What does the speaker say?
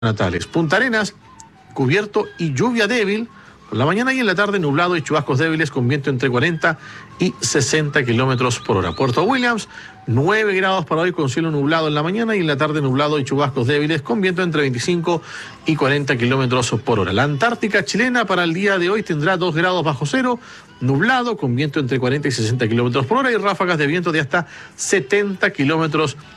natales. Punta Arenas, cubierto y lluvia débil. Por la mañana y en la tarde nublado y chubascos débiles con viento entre 40 y 60 kilómetros por hora. Puerto Williams, 9 grados para hoy con cielo nublado en la mañana y en la tarde nublado y chubascos débiles con viento entre 25 y 40 kilómetros por hora. La Antártica chilena para el día de hoy tendrá 2 grados bajo cero, nublado con viento entre 40 y 60 kilómetros por hora y ráfagas de viento de hasta 70 kilómetros